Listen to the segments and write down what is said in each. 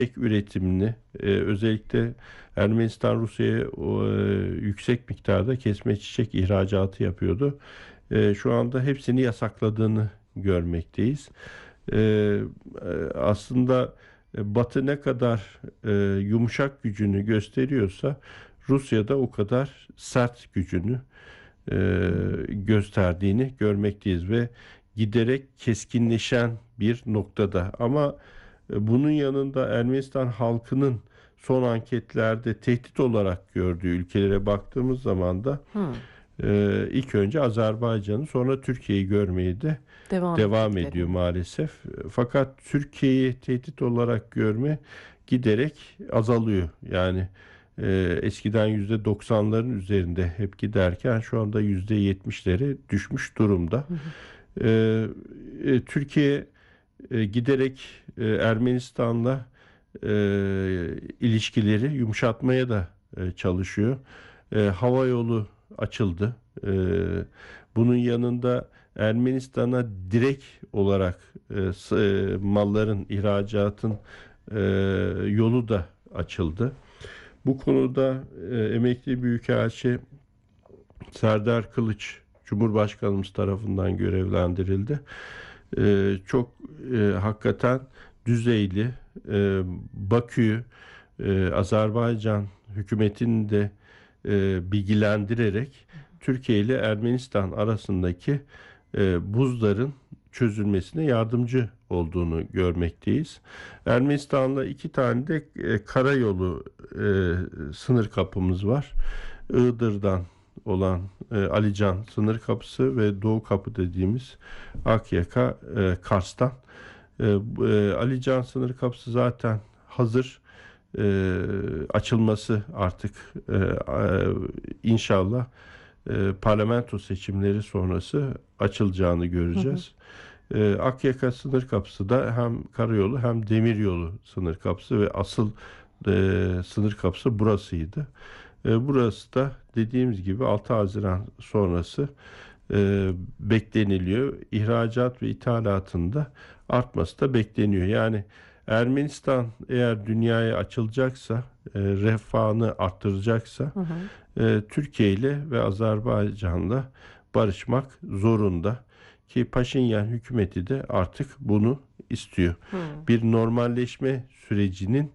üretimini, özellikle Ermenistan Rusya'ya yüksek miktarda kesme çiçek ihracatı yapıyordu. Şu anda hepsini yasakladığını görmekteyiz. E, Aslında Batı ne kadar yumuşak gücünü gösteriyorsa Rusya da o kadar sert gücünü e, gösterdiğini görmekteyiz ve giderek keskinleşen bir noktada. Ama bunun yanında Ermenistan halkının son anketlerde tehdit olarak gördüğü ülkelere baktığımız zaman da Hı. ilk önce Azerbaycan'ı, sonra Türkiye'yi görmeye de Devam devam ettiklerini. ediyor maalesef. Fakat Türkiye'yi tehdit olarak görme giderek azalıyor. Yani eskiden %90'ların üzerinde hep giderken şu anda %70'lere düşmüş durumda. Hı hı. Türkiye giderek Ermenistan'la ilişkileri yumuşatmaya da çalışıyor. Hava yolu açıldı. Bunun yanında Ermenistan'a direkt olarak malların, ihracatın e, yolu da açıldı. Bu konuda emekli büyükelçi Serdar Kılıç Cumhurbaşkanımız tarafından görevlendirildi. Çok hakikaten düzeyli, Bakü'yü, Azerbaycan hükümetini de bilgilendirerek Türkiye ile Ermenistan arasındaki buzların çözülmesine yardımcı olduğunu görmekteyiz. Ermenistan'la 2 tane de karayolu sınır kapımız var. Iğdır'dan olan Alican sınır kapısı ve Doğu kapı dediğimiz Akyaka, Kars'tan. Alican sınır kapısı zaten hazır. Açılması artık inşallah parlamento seçimleri sonrası açılacağını Hı hı. göreceğiz. Akyaka sınır kapısı da hem karayolu hem demiryolu sınır kapısı ve asıl sınır kapısı burasıydı. Burası da dediğimiz gibi 6 Haziran sonrası bekleniliyor. İhracat ve ithalatında artması da bekleniyor. Yani Ermenistan eğer dünyaya açılacaksa, refahını arttıracaksa Hı hı. Türkiye ile ve Azerbaycan'la barışmak zorunda. Ki Paşinyan hükümeti de artık bunu istiyor. Hı. Bir normalleşme sürecinin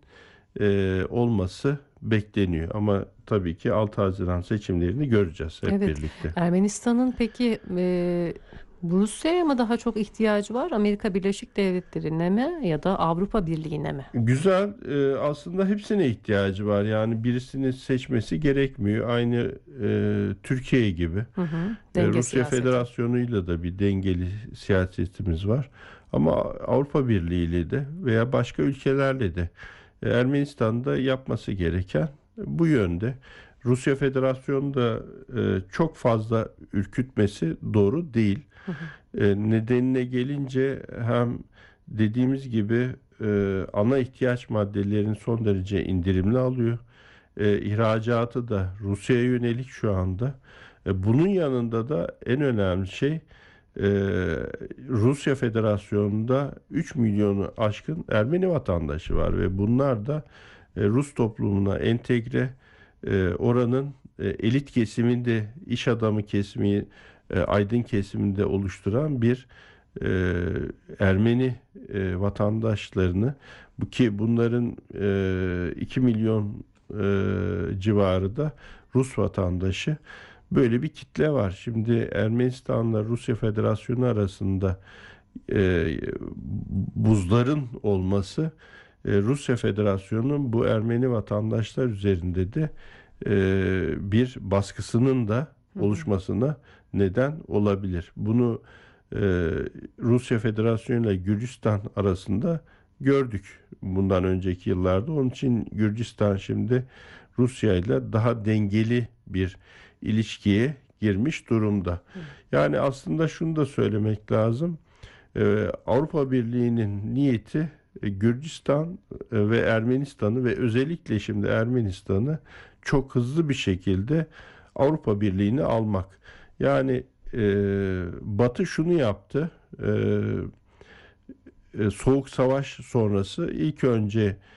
olması bekleniyor. Ama tabii ki 6 Haziran seçimlerini göreceğiz hep Evet. birlikte. Ermenistan'ın peki Rusya'ya mı daha çok ihtiyacı var, Amerika Birleşik Devletleri'ne mi ya da Avrupa Birliği'ne mi? Güzel. Aslında hepsine ihtiyacı var. Yani birisini seçmesi gerekmiyor. Aynı Türkiye gibi. Hı hı. Denge Rusya siyaseti. Federasyonu'yla da bir dengeli siyasetimiz var. Ama Avrupa Birliği ile de veya başka ülkelerle de Ermenistan'da yapması gereken bu yönde. Rusya Federasyonu da çok fazla ürkütmesi doğru değil. Hı hı. Nedenine gelince hem dediğimiz gibi ana ihtiyaç maddelerini son derece indirimli alıyor. İhracatı da Rusya'ya yönelik şu anda. Bunun yanında da en önemli şey e, Rusya Federasyonu'nda 3 milyonu aşkın Ermeni vatandaşı var ve bunlar da Rus toplumuna entegre, oranın elit kesiminde, iş adamı kesimi, aydın kesiminde oluşturan bir e, Ermeni vatandaşlarını, bu ki bunların 2 milyon civarı da Rus vatandaşı, böyle bir kitle var. Şimdi Ermenistan'la Rusya Federasyonu arasında e, buzların olması Rusya Federasyonu'nun bu Ermeni vatandaşlar üzerinde de bir baskısının da Hı hı. oluşmasına neden olabilir. Bunu e, Rusya Federasyonu ile Gürcistan arasında gördük bundan önceki yıllarda. Onun için Gürcistan şimdi Rusya ile daha dengeli bir ilişkiye girmiş durumda. Hı. Yani aslında şunu da söylemek lazım. Avrupa Birliği'nin niyeti Gürcistan ve Ermenistan'ı ve özellikle şimdi Ermenistan'ı çok hızlı bir şekilde Avrupa Birliği'ne almak. Yani Batı şunu yaptı. Soğuk Savaş sonrası ilk önce